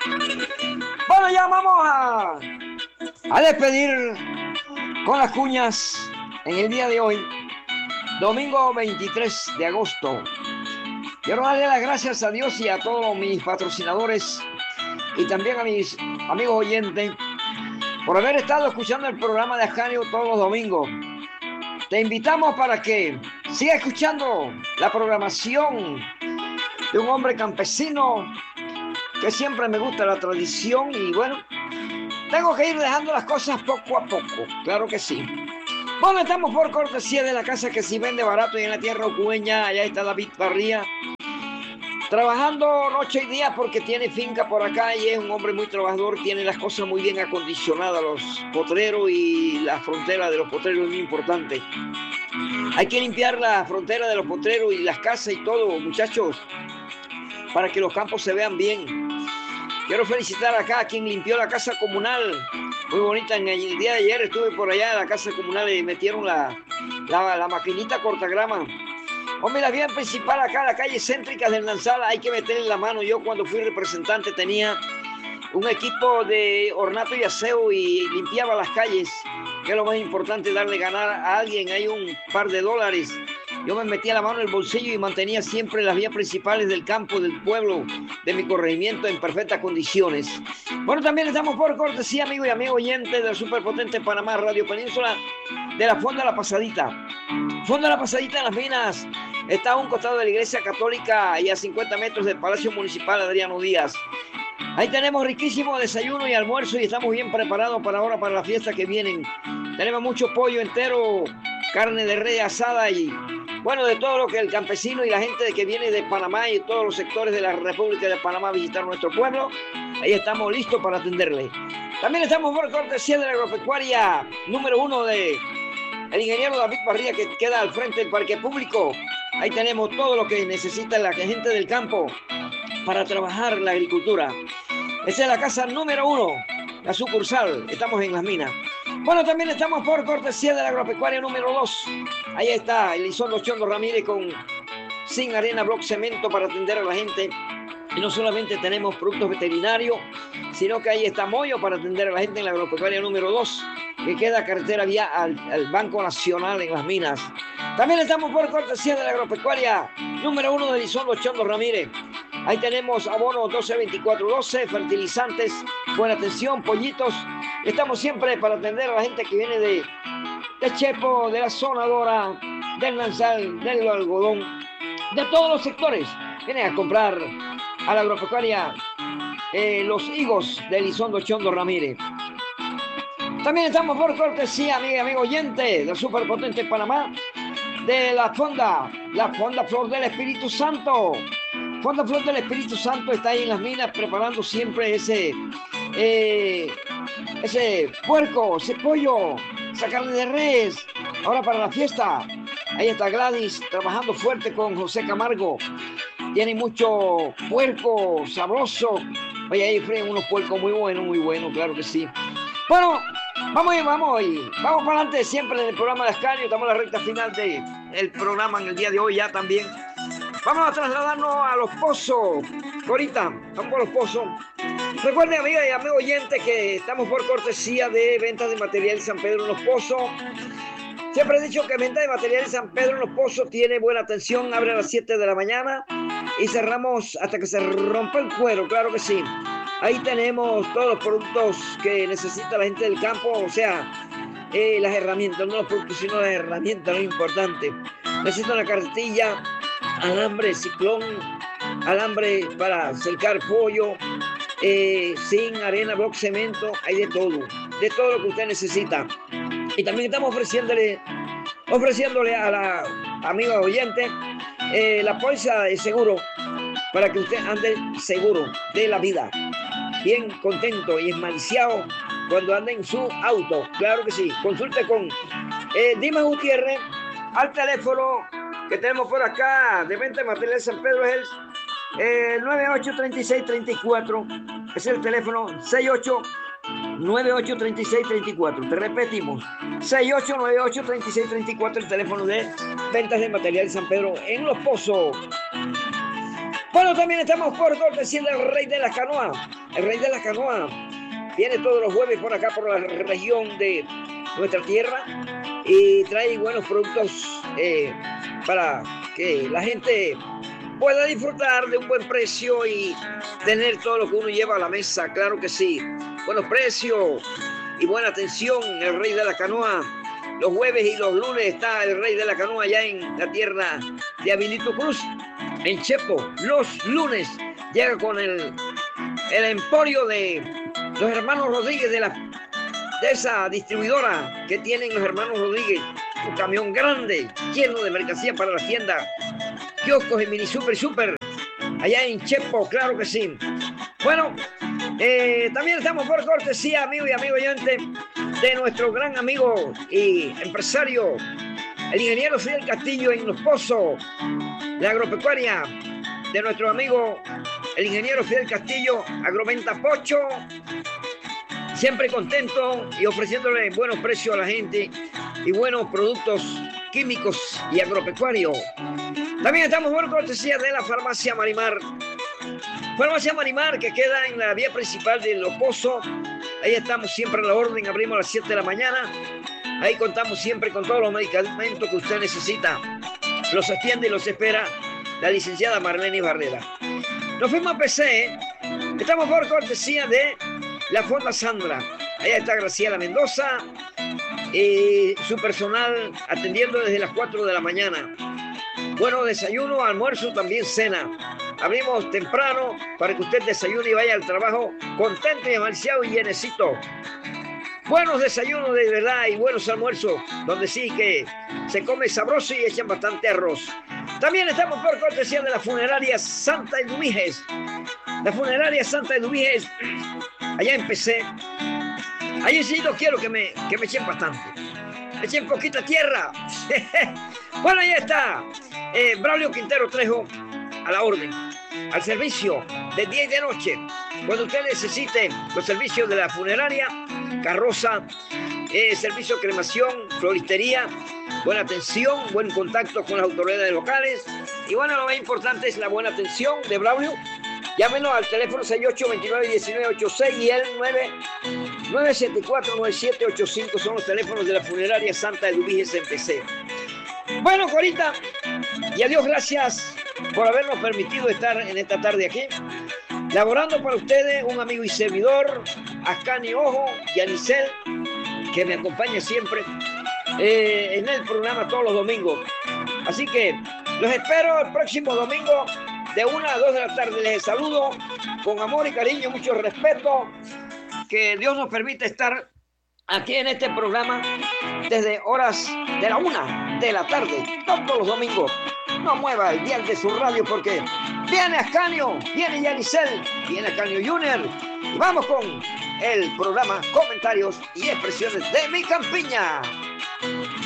Bueno, ya vamos a despedir con las cuñas en el día de hoy, domingo 23 de agosto. Quiero darle las gracias a Dios y a todos mis patrocinadores y también a mis amigos oyentes por haber estado escuchando el programa de Ascanio todos los domingos. Te invitamos para que sigas escuchando la programación de un hombre campesino que siempre me gusta la tradición y bueno, tengo que ir dejando las cosas poco a poco, claro que sí. Bueno, estamos por cortesía de la casa que si vende barato y en la tierra ocueña. Allá está David Barría, trabajando noche y día porque tiene finca por acá y es un hombre muy trabajador, tiene las cosas muy bien acondicionadas, los potreros y la frontera de los potreros es muy importante. Hay que limpiar la frontera de los potreros y las casas y todo, muchachos, para que los campos se vean bien. Quiero felicitar acá a quien limpió la casa comunal, muy bonita. En el día de ayer estuve por allá en la casa comunal y metieron la maquinita cortagrama. Hombre, la vía principal acá, la calle céntrica del Lanzal, hay que meterle la mano. Yo cuando fui representante tenía un equipo de ornato y aseo y limpiaba las calles, que es lo más importante, darle ganar a alguien. Hay un par de dólares. Yo me metía la mano en el bolsillo y mantenía siempre las vías principales del campo, del pueblo, de mi corregimiento en perfectas condiciones. Bueno, también estamos por cortesía, amigo y amigo oyente del superpotente Panamá Radio Península, de la Fonda La Pasadita. Fonda La Pasadita en Las Minas está a un costado de la Iglesia Católica y a 50 metros del Palacio Municipal Adriano Díaz. Ahí tenemos riquísimo desayuno y almuerzo y estamos bien preparados para ahora, para la fiesta que vienen. Tenemos mucho pollo entero, carne de res asada y bueno, de todo lo que el campesino y la gente que viene de Panamá y todos los sectores de la República de Panamá a visitar nuestro pueblo, ahí estamos listos para atenderle. También estamos por cortesía de la agropecuaria número 1 de el ingeniero David Barría, que queda al frente del parque público. Ahí tenemos todo lo que necesita la gente del campo para trabajar la agricultura. Esa es la casa número 1, la sucursal. Estamos en Las Minas. Bueno, también estamos por cortesía de la agropecuaria número 2. Ahí está Elizondo Chondo Ramírez con Sin Arena Block Cemento para atender a la gente. Y no solamente tenemos productos veterinarios, sino que ahí está Moyo para atender a la gente en la agropecuaria número 2, que queda carretera vía al Banco Nacional en Las Minas. También estamos por cortesía de la agropecuaria número 1 de Elizondo Chondo Ramírez. Ahí tenemos abono 12-24-12, fertilizantes, buena atención, pollitos. Estamos siempre para atender a la gente que viene de Chepo, de la zona Dora, del Lanzal, del algodón, de todos los sectores. Vienen a comprar a la agropecuaria los higos de Elizondo Chondo Ramírez. También estamos por cortesía, amiga y amigo oyente, del superpotente Panamá, de la Fonda Flor del Espíritu Santo. Fonda Flor del Espíritu Santo está ahí en Las Minas preparando siempre ese puerco, ese pollo, esa carne de res, ahora para la fiesta. Ahí está Gladys trabajando fuerte con José Camargo. Tiene mucho puerco sabroso. Oye, ahí fríen unos puercos muy buenos, claro que sí. Bueno, vamos para adelante siempre en el programa de Ascanio. Estamos en la recta final del programa en el día de hoy ya también. Vamos a trasladarnos a Los Pozos. Ahorita, vamos a Los Pozos. Recuerden, amigas y amigos oyentes, que estamos por cortesía de Ventas de Material San Pedro en Los Pozos. Siempre he dicho que Ventas de Material San Pedro en Los Pozos tiene buena atención. Abre a las 7 de la mañana y cerramos hasta que se rompa el cuero, claro que sí. Ahí tenemos todos los productos que necesita la gente del campo, o sea, las herramientas, no los productos, sino las herramientas, lo importante. Necesita una carretilla, alambre, ciclón, alambre para cercar pollo, zinc, arena, block, cemento, hay de todo lo que usted necesita. Y también estamos ofreciéndole a la amiga oyente la póliza de seguro para que usted ande seguro de la vida, bien contento y esmaliciado cuando ande en su auto, claro que sí. Consulte con Dimas Gutiérrez al teléfono que tenemos por acá de Venta de Material San Pedro, es el 983634, es el teléfono 68983634. Te repetimos, 68983634, el teléfono de Ventas de Material San Pedro en Los Pozos. Bueno, también estamos por cortesía del Rey de la Canoa. El Rey de la Canoa viene todos los jueves por acá, por la región de nuestra tierra, y trae buenos productos para que la gente pueda disfrutar de un buen precio y tener todo lo que uno lleva a la mesa. Claro que sí, buenos precios y buena atención. El Rey de la Canoa, los jueves y los lunes está el Rey de la Canoa allá en la tierra de Abilito Cruz, en Chepo. Los lunes llega con el emporio de los hermanos Rodríguez, de esa distribuidora que tienen los hermanos Rodríguez, un camión grande lleno de mercancía para la tienda, kioscos y mini super allá en Chepo, claro que sí. Bueno, también estamos por cortesía, amigo y amigo oyente, de nuestro gran amigo y empresario, el ingeniero Fidel Castillo, en Los Pozos, de agropecuaria, de nuestro amigo el ingeniero Fidel Castillo, Agroventa Pocho, siempre contento y ofreciéndole buenos precios a la gente y buenos productos químicos y agropecuarios. También estamos por cortesía de la Farmacia Marimar. Farmacia Marimar, que queda en la vía principal de Los Pozos. Ahí estamos siempre a la orden, abrimos a las 7 de la mañana. Ahí contamos siempre con todos los medicamentos que usted necesita. Los atiende y los espera la licenciada Marlene Barrera. Nos fuimos a PC, estamos por cortesía de la Fonda Sandra. Allá está Graciela Mendoza y su personal atendiendo desde las 4 de la mañana. Bueno, desayuno, almuerzo, también cena. Abrimos temprano para que usted desayune y vaya al trabajo contento y amalciado y llenecito. Buenos desayunos de verdad y buenos almuerzos, donde sí que se come sabroso y echan bastante arroz. También estamos por cortesía de la funeraria Santa Eduviges. La funeraria Santa Eduviges, allá empecé. Allí sí no quiero que me echen bastante. Me echen poquita tierra. Bueno, ahí está. Braulio Quintero Trejo, a la orden, al servicio de día y de noche. Cuando usted necesite los servicios de la funeraria, carroza, servicio de cremación, floristería, buena atención, buen contacto con las autoridades locales. Y bueno, lo más importante es la buena atención de Braulio. Llámenos al teléfono 6829-1986 y el 974-9785 son los teléfonos de la funeraria Santa Eduviges en PC. Bueno, Corita, y a Dios gracias por habernos permitido estar en esta tarde aquí, laborando para ustedes un amigo y servidor, Ascanio Ojo, Yanisel, que me acompaña siempre en el programa todos los domingos. Así que los espero el próximo domingo de 1 a 2 de la tarde. Les saludo con amor y cariño, mucho respeto. Que Dios nos permite estar aquí en este programa desde horas de la 1 de la tarde, todos los domingos. No mueva el dial de su radio porque viene Ascanio, viene Yanisel, viene Ascanio Junior. Y vamos con el programa Comentarios y Expresiones de mi Campiña.